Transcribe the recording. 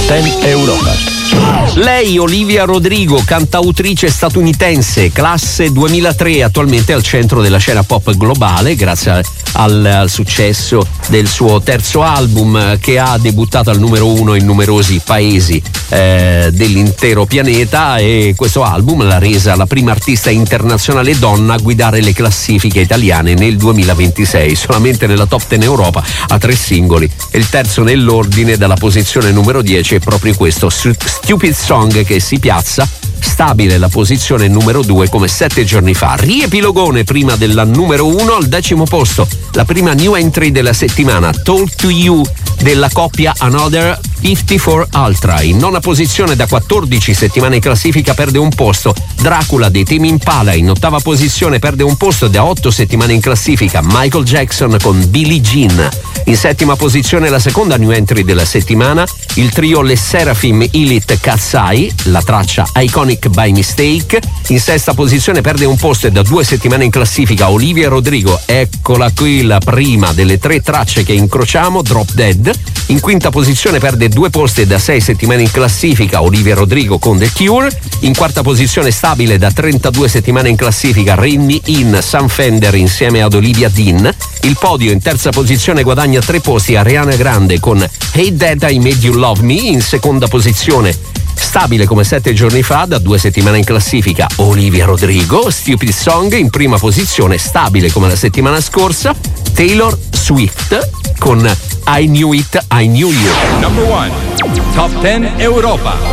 10 Europa. Lei, Olivia Rodrigo, cantautrice statunitense, classe 2003, attualmente al centro della scena pop globale grazie al successo del suo terzo album, che ha debuttato al numero 1 in numerosi paesi dell'intero pianeta, e questo album l'ha resa la prima artista internazionale donna a guidare le classifiche italiane nel 2026. Solamente nella top 10 Europa ha 3 singoli, e il terzo nell'ordine dalla posizione numero 10 è proprio questo Stupid Song, che si piazza stabile la posizione numero 2 come 7 giorni fa. Riepilogone prima della numero 1 al 10° posto, la prima new entry della settimana, Talk to You della coppia Another 54 Ultra. In 9ª posizione da 14 settimane in classifica perde un posto Dracula dei Tame Impala. In 8ª posizione perde un posto da 8 settimane in classifica Michael Jackson con Billie Jean. In 7ª posizione la seconda new entry della settimana, il trio Le Seraphim Elite Katsai, la traccia Iconic by Mistake. In 6ª posizione perde un posto e da 2 settimane in classifica Olivia Rodrigo, eccola qui la prima delle 3 tracce che incrociamo, Drop Dead. In 5ª posizione perde 2 posti e da 6 settimane in classifica Olivia Rodrigo con The Cure. In 4ª posizione stabile da 32 settimane in classifica Rain Me In, Sam Fender insieme ad Olivia Dean. Il podio: in 3ª posizione guadagna 3 posti Ariana Grande con Hey Dad I Made You Love Me. In 2ª posizione stabile come 7 giorni fa da 2 settimane in classifica Olivia Rodrigo, Stupid Song. In 1ª posizione stabile come la settimana scorsa Taylor Swift con I Knew It, I Knew You. Number 1, Top 10 Europa.